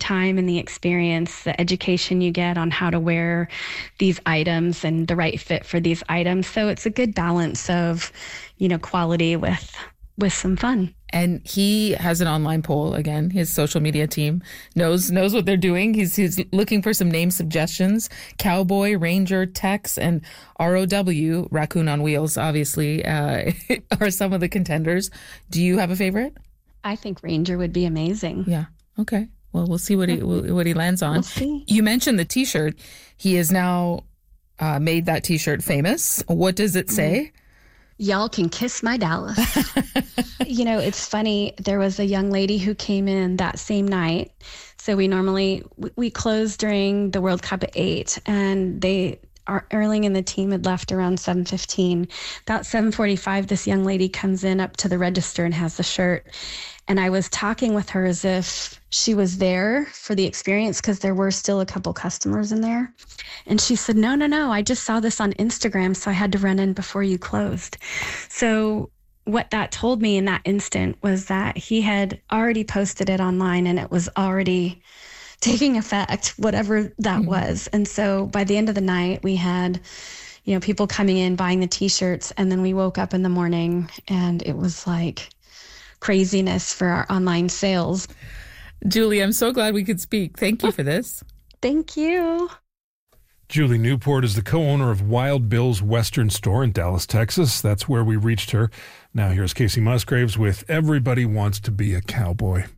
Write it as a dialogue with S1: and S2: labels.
S1: time and the experience, the education you get on how to wear these items and the right fit for these items. So it's a good balance of, quality with some fun.
S2: And he has an online poll. Again, his social media team knows what they're doing. He's looking for some name suggestions. Cowboy, Ranger, Tex, and ROW, Raccoon on Wheels, obviously, are some of the contenders. Do you have a favorite?
S1: I think Ranger would be amazing.
S2: Yeah. Okay. Well, we'll see what he lands on.
S1: We'll see.
S2: You mentioned the T-shirt. He has now made that T-shirt famous. What does it say?
S1: Y'all can kiss my Dallas. It's funny. There was a young lady who came in that same night. So we close during the World Cup at 8, and Erling and the team had left around 7:15. About 7:45, this young lady comes in up to the register and has the shirt. And I was talking with her as if she was there for the experience because there were still a couple customers in there. And she said, no, I just saw this on Instagram, so I had to run in before you closed. So what that told me in that instant was that he had already posted it online and it was already taking effect, whatever that was. And so by the end of the night, we had people coming in, buying the T-shirts, and then we woke up in the morning and it was like craziness for our online sales.
S2: Julie, I'm so glad we could speak. Thank you for this.
S1: Thank you.
S3: Julie Newport is the co-owner of Wild Bill's Western Store in Dallas, Texas. That's where we reached her. Now here's Casey Musgraves with Everybody Wants to Be a Cowboy.